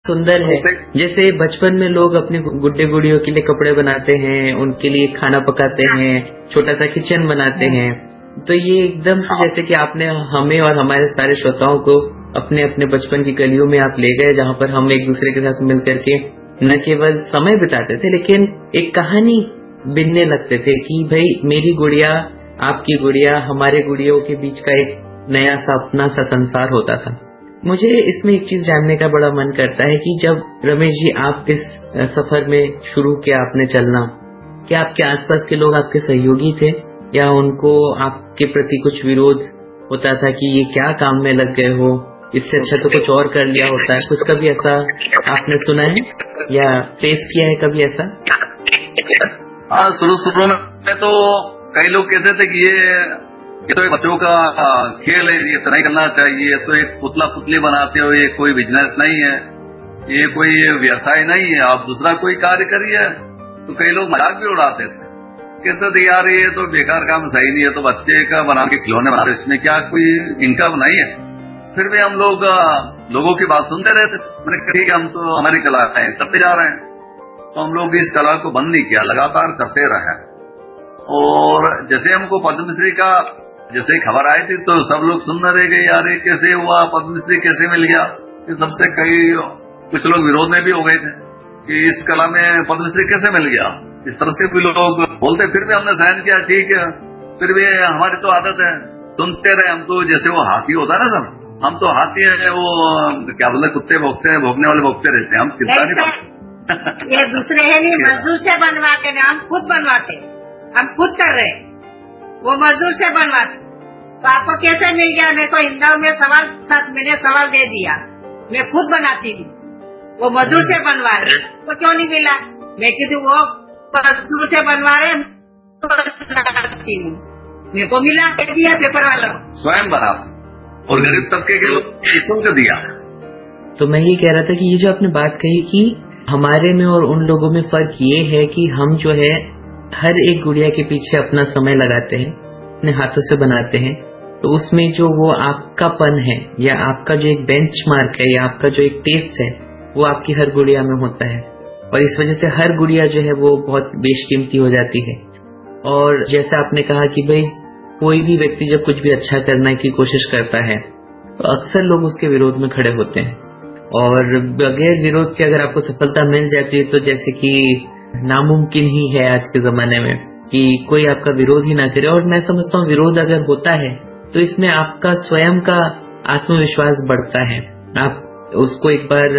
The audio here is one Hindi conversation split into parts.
सुंदर है। जैसे बचपन में लोग अपने गुड्डे गुड़ियों के लिए कपड़े बनाते हैं, उनके लिए खाना पकाते हैं, छोटा सा किचन बनाते हैं, तो ये एकदम से जैसे कि आपने हमें और हमारे सारे श्रोताओं को अपने अपने बचपन की गलियों में आप ले गए, जहाँ पर हम एक दूसरे के साथ मिल करके न केवल समय बिताते थे, लेकिन एक कहानी बिनने लगते थे कि भाई मेरी गुड़िया, आपकी गुड़िया, हमारे गुड़ियों के बीच का एक नया सा अपना सा संसार होता था। मुझे इसमें एक चीज जानने का बड़ा मन करता है कि जब रमेश जी आप इस सफर में शुरू किया आपने चलना, क्या आपके आसपास के लोग आपके सहयोगी थे या उनको आपके प्रति कुछ विरोध होता था कि ये क्या काम में लग गए हो, इससे अच्छा तो कुछ और कर लिया होता है? कुछ कभी ऐसा आपने सुना है या फेस किया है कभी ऐसा? हाँ, शुरू में तो कई लोग कहते थे कि ये तो एक बच्चों का खेल है, ये तो नहीं करना चाहिए, ये तो एक पुतला पुतली बनाते हो, ये कोई बिजनेस नहीं है, ये कोई व्यवसाय नहीं है, आप दूसरा कोई कार्य करिए। तो कई लोग मजाक भी उड़ाते थे, कहते थे यार ये तो बेकार काम, सही नहीं है, तो बच्चे का बना के खिलौने बना रहे, इसमें क्या कोई इनकम नहीं है। फिर भी हम लोगों की बात सुनते रहते थे। मैंने कहा ठीक है, हम तो हमारी कला है करते जा रहे हैं, तो हम लोग इस कला को बंद नहीं किया, लगातार करते रहे। और जैसे हमको पद्मश्री का जैसे खबर आई थी तो सब लोग सुनने रह गए, यार ये कैसे हुआ, पद्मश्री कैसे मिल गया। इस सबसे कुछ लोग विरोध में भी हो गए थे कि इस कला में पद्मश्री कैसे मिल गया, इस तरह से भी लोग बोलते। फिर भी हमने सहन किया, ठीक है, फिर भी हमारी तो आदत है, सुनते रहे। हम तो जैसे वो हाथी होता है ना सर, हम तो हाथी है, वो क्या बोलते, कुत्ते भोगते हैं, भोगने वाले भोगते रहते हैं, हम चिंता नहीं करते। ये दूसरे है नहीं, मजदूर से बनवाते ना, हम खुद बनवाते, हम खुद कर रहे, वो मजदूर से बनवाते। तो आपको कैसे मिल गया? मेरे को इंदौर में मैंने सवाल दे दिया, मैं खुद बनाती हूँ, वो मजदूर से बनवा रहे, तो क्यों नहीं मिला? मैं कहती वो मजदूर से बनवा रहे, मेरे को मिला, दे दिया पेपर वाला, स्वयं बना, और गरीब तबके के लोग शुल्क दिया। तो मैं ये कह रहा था कि ये जो आपने बात कही कि हमारे में और उन लोगों में फर्क ये है कि हम जो है हर एक गुड़िया के पीछे अपना समय लगाते हैं, अपने हाथों से बनाते हैं, तो उसमें जो वो आपकापन है या आपका जो एक बेंचमार्क है या आपका जो एक टेस्ट है वो आपकी हर गुड़िया में होता है, और इस वजह से हर गुड़िया जो है वो बहुत बेशकीमती हो जाती है। और जैसा आपने कहा कि भाई कोई भी व्यक्ति जब कुछ भी अच्छा करने की कोशिश करता है तो अक्सर लोग उसके विरोध में खड़े होते हैं, और बगैर विरोध के अगर आपको सफलता मिल जाती है तो जैसे कि नामुमकिन ही है आज के जमाने में कि कोई आपका विरोध ही ना करे। और मैं समझता हूँ विरोध अगर होता है तो इसमें आपका स्वयं का आत्मविश्वास बढ़ता है, आप उसको एक बार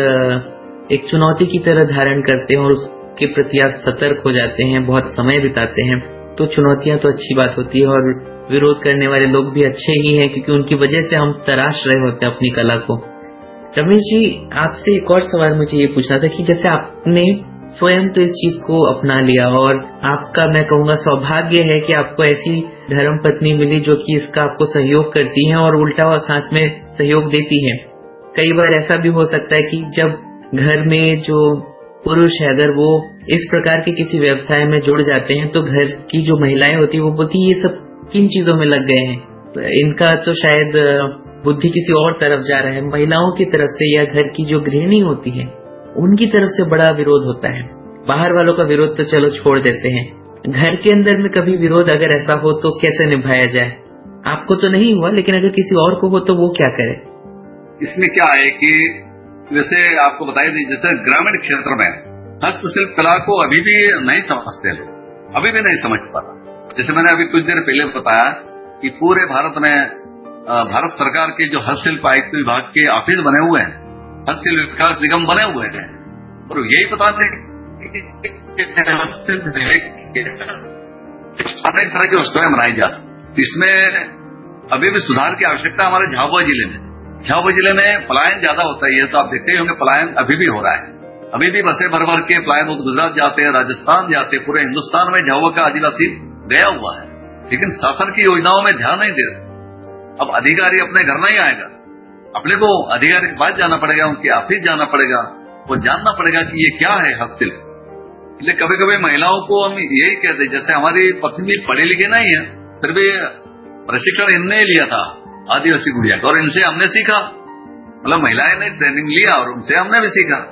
एक चुनौती की तरह धारण करते हैं और उसके प्रति आप सतर्क हो जाते हैं, बहुत समय बिताते हैं, तो चुनौतियां तो अच्छी बात होती है। और विरोध करने वाले लोग भी अच्छे ही हैं क्योंकि उनकी वजह से हम तराश रहे होते हैं अपनी कला को। रमेश जी, आपसे एक और सवाल मुझे ये पूछना था कि जैसे आपने स्वयं तो इस चीज को अपना लिया और आपका मैं कहूंगा सौभाग्य है कि आपको ऐसी धर्म पत्नी मिली जो कि इसका आपको सहयोग करती है और उल्टा और साथ में सहयोग देती है। कई बार ऐसा भी हो सकता है कि जब घर में जो पुरुष है अगर वो इस प्रकार के किसी व्यवसाय में जुड़ जाते हैं तो घर की जो महिलाएं होती है वो बोलती ये सब किन चीजों में लग गए हैं, इनका तो शायद बुद्धि किसी और तरफ जा रहा है। महिलाओं की तरफ से या घर की जो गृहिणी होती है उनकी तरफ से बड़ा विरोध होता है। बाहर वालों का विरोध तो चलो छोड़ देते हैं, घर के अंदर में कभी विरोध अगर ऐसा हो तो कैसे निभाया जाए? आपको तो नहीं हुआ, लेकिन अगर किसी और को हो तो वो क्या करे? इसमें क्या है कि जैसे आपको बताया दी, जैसे ग्रामीण क्षेत्र में हस्तशिल्प कला को अभी भी नहीं समझते लोग, अभी भी नहीं समझ पाता। जैसे मैंने अभी कुछ देर पहले बताया कि पूरे भारत में भारत सरकार के जो हस्तशिल्प आयुक्त विभाग के ऑफिस बने हुए हैं, हस्तशिल्प विकास निगम बने हुए हैं, और यही बता दें अनेक तरह की वस्तुएं बनाई जाती। इसमें अभी भी सुधार की आवश्यकता हमारे झाबुआ जिले में। झाबुआ जिले में पलायन ज्यादा होता है, ये तो आप देखते ही होंगे, पलायन अभी भी हो रहा है। अभी भी बसें भर भर के पलायन गुजरात जाते हैं, राजस्थान जाते हैं, पूरे हिन्दुस्तान में झाबुआ का आदिवासी गया हुआ है, लेकिन शासन की योजनाओं में ध्यान नहीं दे रहे। अब अधिकारी अपने घर नहीं आएगा, अपने को अधिकारी के पास जाना पड़ेगा, उनके ऑफिस जाना पड़ेगा, वो जानना पड़ेगा कि ये क्या है हस्तशिल्प। इसलिए कभी कभी महिलाओं को हम यही कहते, जैसे हमारी पत्नी पढ़ी लिखी नहीं है, फिर भी प्रशिक्षण इनने लिया था आदिवासी गुड़िया का, और इनसे हमने सीखा, मतलब महिलाएं ने ट्रेनिंग लिया और उनसे हमने भी सीखा।